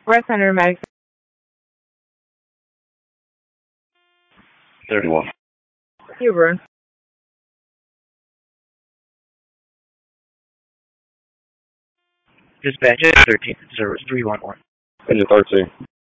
Red Center, Madison. 31. Huber. Dispatch 13, service 311. Engine 13.